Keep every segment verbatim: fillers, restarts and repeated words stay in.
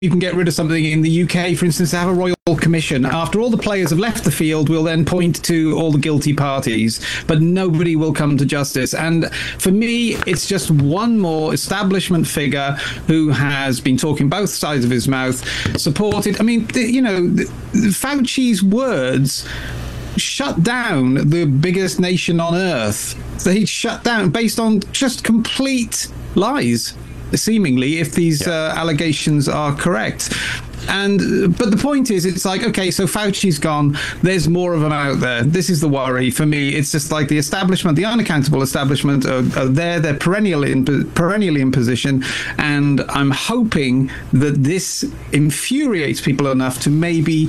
you can get rid of something in the U K, for instance, to have a royal commission. After all the players have left the field, we'll then point to all the guilty parties, but nobody will come to justice. And for me, it's just one more establishment figure who has been talking both sides of his mouth, supported. I mean, you know, Fauci's words shut down the biggest nation on earth. So he shut down based on just complete lies, seemingly, if these yeah. uh, allegations are correct. And but the point is, it's like, okay, so Fauci's gone, there's more of them out there. This is the worry for me. It's just like the establishment, the unaccountable establishment are, are there, they're perennially in, perennially in position, and I'm hoping that this infuriates people enough to maybe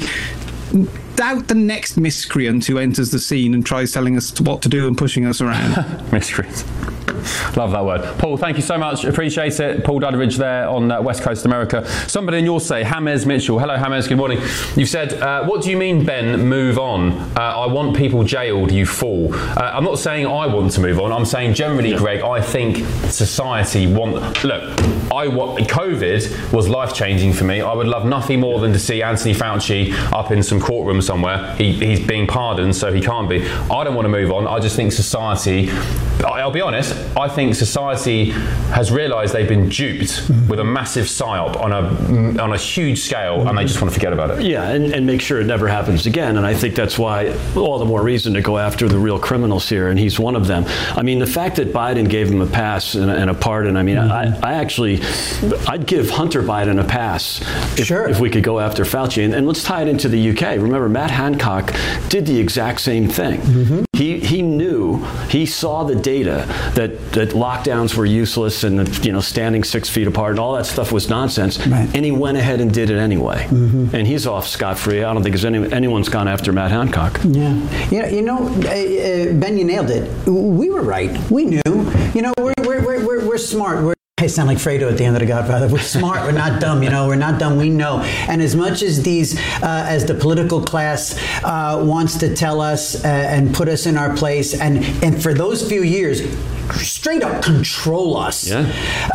doubt the next miscreant who enters the scene and tries telling us what to do and pushing us around. Miscreant. Love that word. Paul, thank you so much. Appreciate it. Paul Dudderidge there on uh, West Coast America. Somebody in your say, James Mitchell. Hello, James. Good morning. You've said, uh, what do you mean, Ben, move on? Uh, I want people jailed, you fool. Uh, I'm not saying I want to move on. I'm saying generally, yeah. Greg, I think society want... Look, I want, COVID was life-changing for me. I would love nothing more than to see Anthony Fauci up in some courtroom somewhere. He, he's being pardoned, so he can't be. I don't want to move on. I just think society... I'll be honest, I think society has realised they've been duped mm-hmm. with a massive psyop on a on a huge scale, mm-hmm. and they just want to forget about it. Yeah, and, and make sure it never happens again. And I think that's why all the more reason to go after the real criminals here, and he's one of them. I mean, the fact that Biden gave him a pass and a, and a pardon, I mean, mm-hmm. I, I actually, I'd give Hunter Biden a pass if, sure. if we could go after Fauci. And, and let's tie it into the U K. Remember, Matt Hancock did the exact same thing. Mm-hmm. He he knew, he saw the data that, that lockdowns were useless and that, you know, standing six feet apart and all that stuff was nonsense. Right. And he went ahead and did it anyway. Mm-hmm. And he's off scot-free. I don't think there's any, anyone's gone after Matt Hancock. Yeah. Yeah, you know, uh, Ben, you nailed it. We were right. We knew. You know, we're, we're, we're, we're smart. We're I sound like Fredo at the end of The Godfather. We're smart. We're not dumb. You know, we're not dumb. We know. And as much as these, uh, as the political class uh, wants to tell us uh, and put us in our place, and and for those few years, straight up control us. Yeah.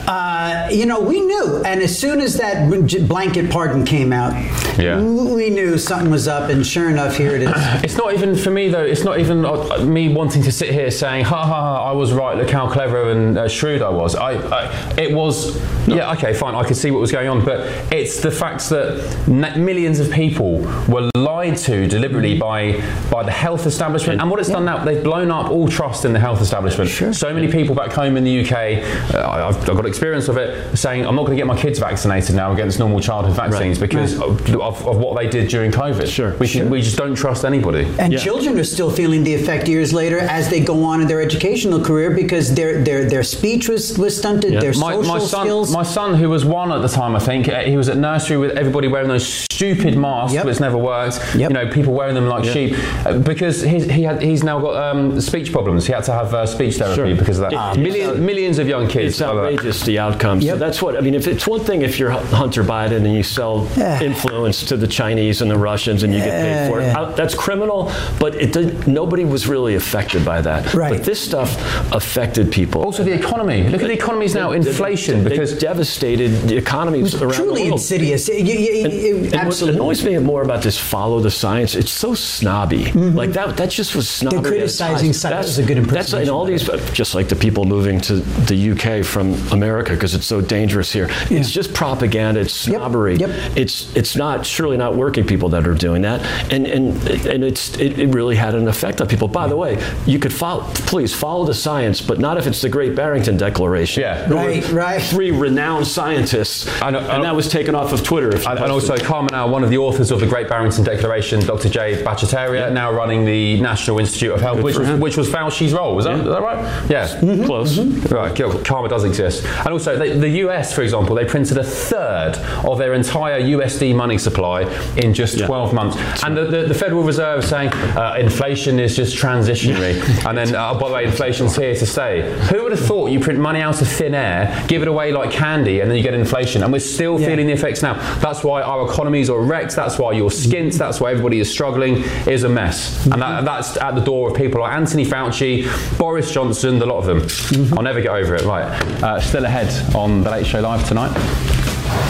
Uh, you know, we knew. And as soon as that blanket pardon came out, yeah. we knew something was up. And sure enough, here it is. It's not even for me, though. It's not even uh, me wanting to sit here saying, ha ha ha, I was right. Look how clever and uh, shrewd I was. I, I It was, no. yeah, okay, fine. I could see what was going on. But it's the fact that millions of people were lied to deliberately by by the health establishment. And what it's yeah. done now, they've blown up all trust in the health establishment. Sure. So many people back home in the U K, uh, I've, I've got experience of it, saying I'm not going to get my kids vaccinated now against normal childhood vaccines right. because right. Of, of, of what they did during COVID. Sure. We, sure. Can, we just don't trust anybody. And yeah. children are still feeling the effect years later as they go on in their educational career because their their their speech was, was stunted, yeah. their my, social my son, skills. My son, who was one at the time, I think, he was at nursery with everybody wearing those stupid masks, yep. which never worked. Yep. You know, people wearing them like yep. sheep uh, because he's, he had, he's now got um, speech problems. He had to have uh, speech therapy sure. because of that. Uh, Million, millions of young kids. It's outrageous, the outcomes. Yep. So that's what, I mean, if it's one thing if you're Hunter Biden and you sell yeah. influence to the Chinese and the Russians and you get paid for it, yeah. that's criminal, but it did, nobody was really affected by that. Right. But this stuff affected people. Also the economy. Look at the economies now, they, inflation. They, because they devastated the economies around truly the world. Insidious. You, you, and, you, and what annoys me more about this follow the science, it's so snobby. Mm-hmm. Like that that just was snobby. They're criticizing science. That's a good impression. That's and all these, just like the people moving to the U K from America because it's so dangerous here. Yeah. It's just propaganda. It's snobbery. Yep. Yep. It's it's not surely not working people that are doing that, and and and it's it, it really had an effect on people. By the way, you could follow, please follow the science, but not if it's the Great Barrington Declaration. Yeah. Right. Right. Three renowned scientists, I know, I know. and that was taken off of Twitter. If and, and also Carmenal, one of the authors of the Great Barrington Declaration, Doctor Jay Bhattacharya, yeah. now running the National Institute of Health, which was, which was Fauci's role. Was that, yeah. is that right? Yeah. Mm-hmm. Close. Mm-hmm. Right. Karma does exist. And also, they, the U S, for example, they printed a third of their entire U S D money supply in just yeah. twelve months. That's and right. the, the, the Federal Reserve saying uh, inflation is just transitionary. and then, uh, by the way, inflation's here to stay. Who would have thought you print money out of thin air, give it away like candy, and then you get inflation? And we're still yeah. feeling the effects now. That's why our economies are wrecked. That's why you're skint. That's why everybody is struggling. Is a mess. Mm-hmm. And that, that's at the door of people like Anthony Fauci, Boris Johnson, the lot of them. Mm-hmm. I'll never get over it. Right. Uh, still ahead on The Late Show Live tonight.